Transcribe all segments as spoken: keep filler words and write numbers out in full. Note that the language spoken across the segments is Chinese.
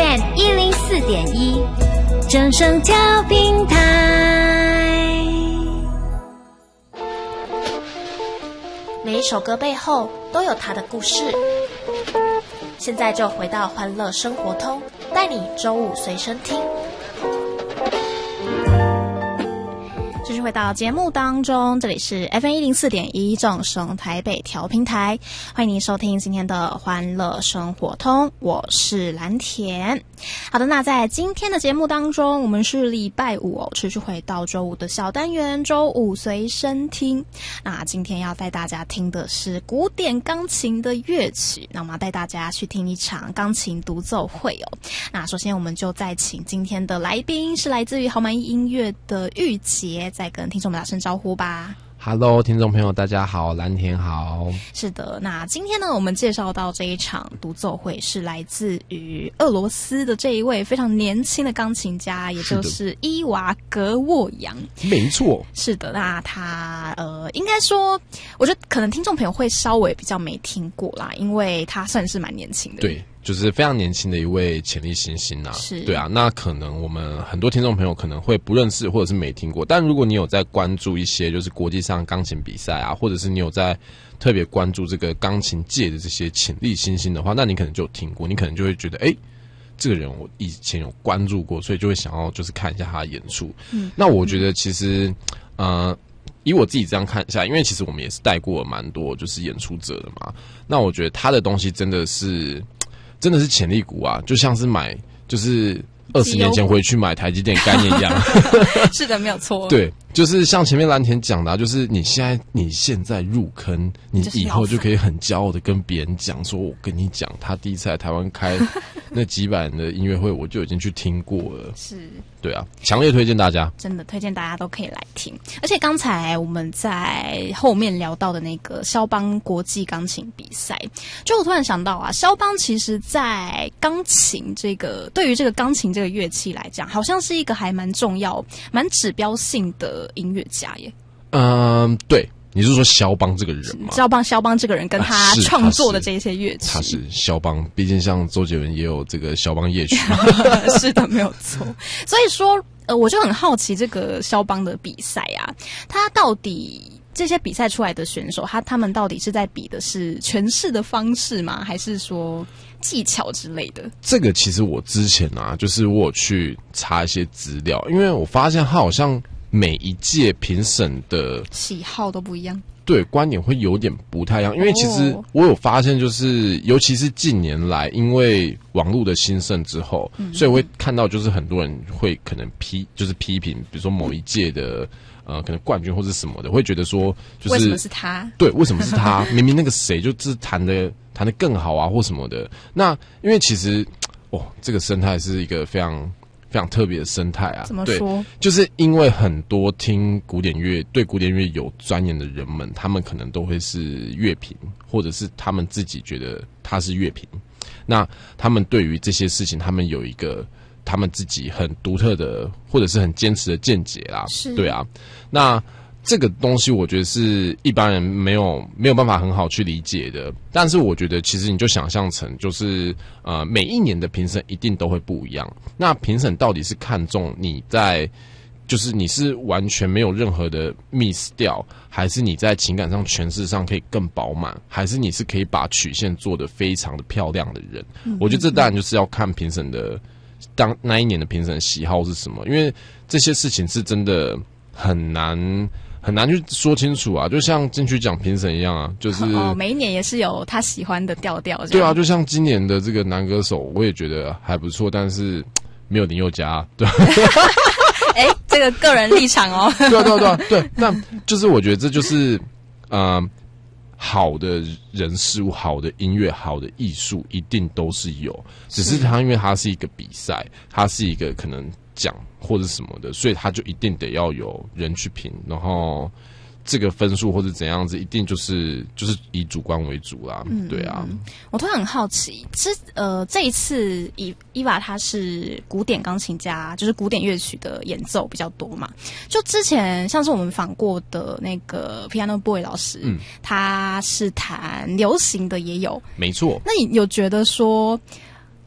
M 一零四点一，正声调频台。 每一首歌背后都有它的故事。现在就回到欢乐生活通，带你周五随身听。继续回到节目当中，这里是 F M 一零四点一正声台北调频台，欢迎您收听今天的欢乐生活通，我是蓝田。好的，那在今天的节目当中，我们是礼拜五哦，持续回到周五的小单元周五随身听。那今天要带大家听的是古典钢琴的乐曲，那我们要带大家去听一场钢琴独奏会哦。那首先我们就再请今天的来宾是来自于豪蛮音乐的玉洁，再跟听众们打声招呼吧。 Hello， 听众朋友，大家好，蓝田好。 是的，那今天呢，我们介绍到这一场独奏会是来自于俄罗斯的这一位非常年轻的钢琴家，也就是伊娃格沃扬。 没错， 是的，那他呃，应该说，我觉得可能听众朋友会稍微比较没听过啦，因为他算是蛮年轻的。 对。就是非常年轻的一位潜力新星啊， 是， 对啊，那可能我们很多听众朋友可能会不认识或者是没听过，但如果你有在关注一些就是国际上钢琴比赛啊，或者是你有在特别关注这个钢琴界的这些潜力新星的话，那你可能就有听过，你可能就会觉得，哎，这个人我以前有关注过，所以就会想要就是看一下他的演出。嗯，那我觉得其实，呃。以我自己这样看一下，因为其实我们也是带过蛮多就是演出者的嘛，那我觉得他的东西真的是真的是潜力股啊，就像是买就是二十年前回去买台积电概念一样。 是的，没有错。 对，就是像前面蓝田讲的、啊，就是你现在你现在入坑，你以后就可以很骄傲的跟别人讲说，我跟你讲，他第一次来台湾开那几百人的音乐会，我就已经去听过了。 是， 对啊，强烈推荐大家， 真的推荐大家都可以来听。而且刚才我们在后面聊到的那个肖邦国际钢琴比赛，就我突然想到啊，肖邦其实在钢琴这个对于这个钢琴这个乐器来讲，好像是一个还蛮重要、蛮指标性的音乐家耶。 嗯，对。你是说肖邦这个人吗？ 肖邦，肖邦这个人跟他创作的这些乐器， 他是肖邦，毕竟像周杰伦也有这个肖邦夜曲。 是的，没有错。所以说，呃，我就很好奇这个肖邦的比赛啊，他到底这些比赛出来的选手，他他们到底是在比的是诠释的方式吗？还是说技巧之类的？ 这个其实我之前啊，就是我有去查一些资料，因为我发现他好像每一届评审的喜好都不一样， 对，观点会有点不太一样。因为其实我有发现，就是尤其是近年来，因为网络的兴盛之后，嗯、所以我会看到就是很多人会可能批，就是批评，比如说某一届的呃，可能冠军或是什么的，会觉得说，就是为什么是他？ 对，为什么是他？明明那个谁就是弹的弹的更好啊，或什么的。那因为其实哦，这个生态是一个非常。非常特别的生态啊！ 怎么说？ 对，就是因为很多听古典乐、对古典乐有钻研的人们，他们可能都会是乐评，或者是他们自己觉得他是乐评。那他们对于这些事情，他们有一个他们自己很独特的，或者是很坚持的见解啦。 是， 对啊。那这个东西，我觉得是一般人没有没有办法很好去理解的。但是我觉得，其实你就想象成，就是呃，每一年的评审一定都会不一样。那评审到底是看重你在，就是你是完全没有任何的 miss 掉，还是你在情感上诠释上可以更饱满，还是你是可以把曲线做得非常的漂亮的人？嗯、我觉得这当然就是要看评审的当那一年的评审喜好是什么，因为这些事情是真的很难。很难去说清楚啊，就像金曲奖评审一样啊，就是哦，每一年也是有他喜欢的调调。 对啊，就像今年的这个男歌手，我也觉得还不错，但是没有林宥嘉，对。 哎、欸，这个个人立场哦。 对啊，对啊，对啊，对。那就是我觉得这就是呃，好的人事物、好的音乐、好的艺术，一定都是有，只是它因为它是一个比赛，它是一个可能。奖或者什么的，所以他就一定得要有人去评，然后这个分数或者怎样子，一定就是就是以主观为主啦。嗯，对啊。 我突然很好奇，这呃这一次伊伊娃他是古典钢琴家，就是古典乐曲的演奏比较多嘛。就之前像是我们访过的那个 Piano Boy 老师，嗯，他是弹流行的也有， 没错。 那你有觉得说？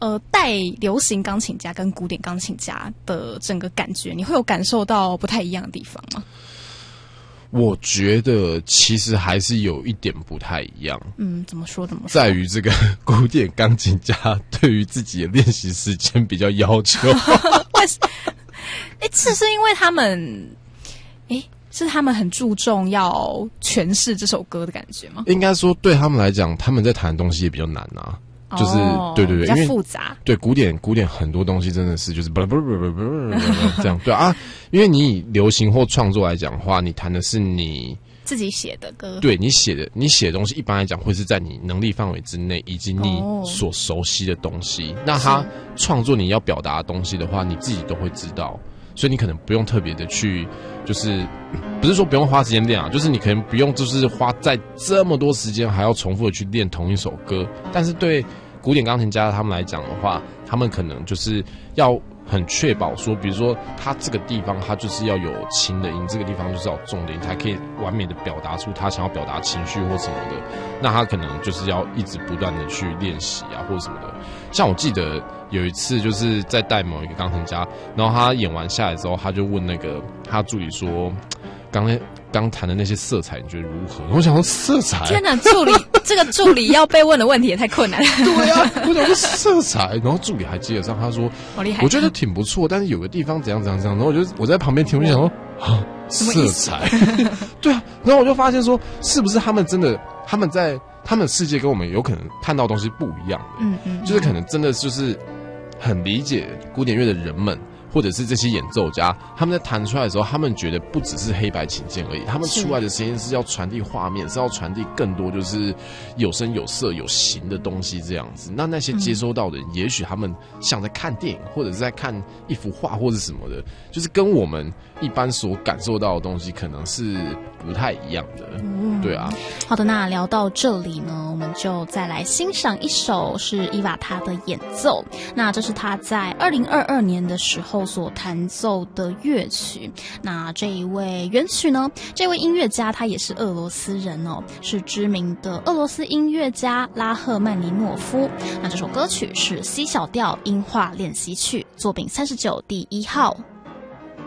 呃，带流行钢琴家跟古典钢琴家的整个感觉，你会有感受到不太一样的地方吗？ 我觉得其实还是有一点不太一样。 嗯，怎么说？怎么说？ 在于这个古典钢琴家对于自己的练习时间比较要求。 为什？哎，这是因为他们，哎，是他们很注重要诠释这首歌的感觉吗？ 应该说，对他们来讲，他们在弹的东西也比较难啊。就是、哦、对对对， 比较复杂。 对古典古典很多东西真的是就是不不不不不这样对啊，因为你以流行或创作来讲的话，你弹的是你自己写的歌， 对你写的你写的东西，一般来讲会是在你能力范围之内，以及你所熟悉的东西。哦、那他创作你要表达的东西的话，你自己都会知道，所以你可能不用特别的去，就是不是说不用花时间练啊，就是你可能不用就是花在这么多时间还要重复的去练同一首歌，但是对古典钢琴家他们来讲的话，他们可能就是要很确保说，比如说他这个地方他就是要有轻的音，这个地方就是要有重的音，才可以完美的表达出他想要表达情绪或什么的。那他可能就是要一直不断的去练习啊，或者什么的。像我记得有一次就是在带某一个钢琴家，然后他演完下来之后，他就问那个他助理说，刚才刚弹的那些色彩你觉得如何？我想说色彩， 天哪，助理这个助理要被问的问题也太困难了。 对啊，我想说色彩，然后助理还接得上，他说好厉害， 我觉得挺不错，但是有个地方怎样怎样怎样，然后我就我在旁边听，我就想说啊，色彩，对啊，然后我就发现说，是不是他们真的他们在他们的世界跟我们有可能看到的东西不一样的， 嗯嗯， 就是可能真的就是很理解古典乐的人们。或者是这些演奏家，他们在弹出来的时候，他们觉得不只是黑白琴键而已，他们出来的声音是要传递画面，是要传递更多就是有声有色有形的东西这样子。那那些接收到的人，嗯、也许他们像在看电影，或者是在看一幅画或者什么的，就是跟我们一般所感受到的东西可能是不太一样的。嗯、对啊。 好的，那聊到这里呢，我们就再来欣赏一首是伊娃她的演奏。那这是她在二零二二年的时候所弹奏的乐曲。那这一位原曲呢，这位音乐家他也是俄罗斯人哦，是知名的俄罗斯音乐家拉赫曼尼诺夫。那这首歌曲是 C 小调音画练习曲，作品三十九第一号。